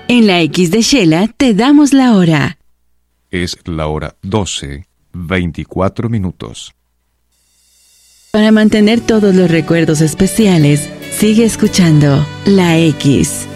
En la X de Shela te damos la hora. Es la hora 12:24. Para mantener todos los recuerdos especiales, sigue escuchando La X.